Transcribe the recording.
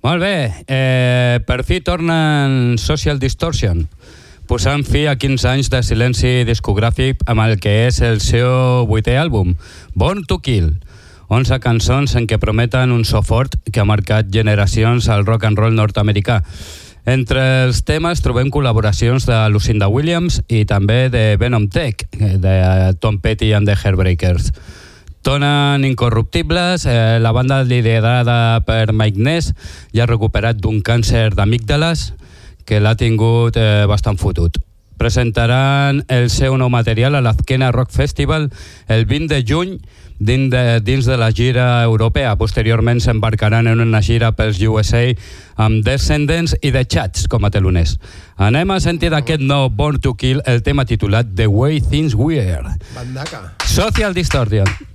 Molt bé, per fi tornen Social Distortion, posant fi a 15 anys de silenci discogràfic amb el que és el seu 8è àlbum, Born to Kill. 11 cançons en què prometen un so fort que ha marcat generacions al rock and roll nord-americà. Entre els temes trobem col·laboracions de Lucinda Williams i també de Venom Tech, de Tom Petty and the Heartbreakers. Tonen incorruptibles, la banda liderada per Mike Ness ja ha recuperat d'un càncer d'amígdales que l'ha tingut bastant fotut. Presentaran el seu nou material a l'Azkena Rock Festival el 20 de juny dins de la gira europea. Posteriorment s'embarcaran en una gira pels USA amb Descendants i The Chats com a teloners. Anem a sentir aquest nou Born to Kill, el tema titulat The Way Things Were. Bandaca. Social Distortion.